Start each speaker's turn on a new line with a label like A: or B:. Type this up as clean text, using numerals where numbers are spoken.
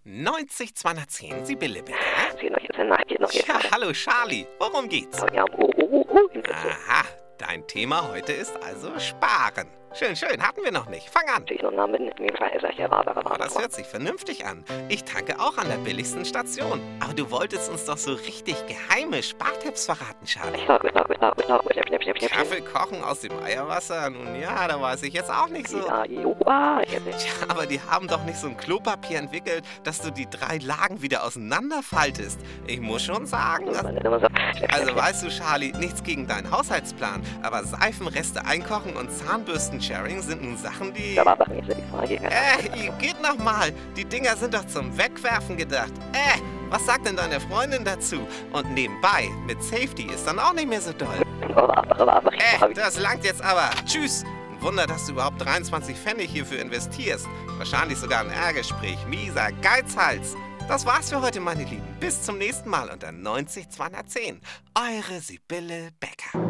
A: 90 210, Sibylle, bitte.
B: Ja,
A: Hallo Charlie, worum geht's? Aha, dein Thema heute ist also Sparen. Schön, hatten wir noch nicht. Fang an. Oh, das hört sich vernünftig an. Ich tanke auch an der billigsten Station. Aber du wolltest uns doch so richtig geheime Spartipps verraten, Charlie. Kaffee kochen aus dem Eierwasser? Nun ja, da weiß ich jetzt auch nicht so. Tja, aber die haben doch nicht so ein Klopapier entwickelt, dass du die 3 Lagen wieder auseinanderfaltest. Ich muss schon sagen, also weißt du, Charlie, nichts gegen deinen Haushaltsplan, aber Seifenreste einkochen und Zahnbürsten-Sharing sind nun Sachen, die... geht nochmal. Die Dinger sind doch zum Wegwerfen gedacht. Was sagt denn deine Freundin dazu? Und nebenbei, mit Safety ist dann auch nicht mehr so doll. Das langt jetzt aber. Tschüss. Ein Wunder, dass du überhaupt 23 Pfennig hierfür investierst. Wahrscheinlich sogar ein Ehrgespräch. Mieser Geizhals. Das war's für heute, meine Lieben. Bis zum nächsten Mal unter 90 210. Eure Sibylle Becker.